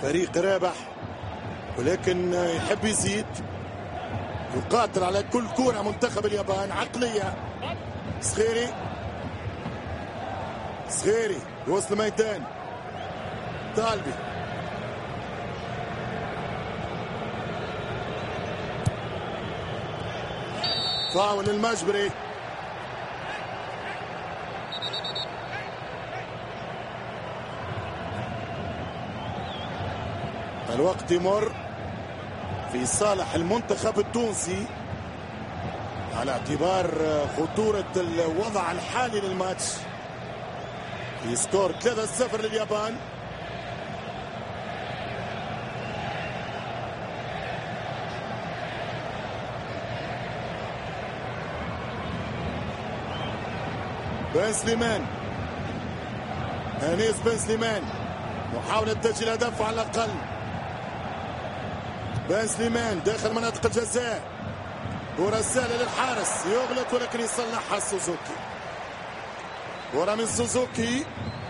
فريق رابح ولكن يحب يزيد، يقاتل على كل كرة. منتخب اليابان عقلية. صغيري يوصل الميدان. طالبي فاول المجبري. الوقت يمر في صالح المنتخب التونسي على اعتبار خطورة الوضع الحالي للماتش. في سكور 3-0 لليابان. بن سليمان، أنيس بن سليمان، محاولة تسجيل هدف على الأقل. بن سليمان داخل مناطق الجزاء، كرة سهلة للحارس، يغلط ولكن يصلحها سوزوكي. كرة من سوزوكي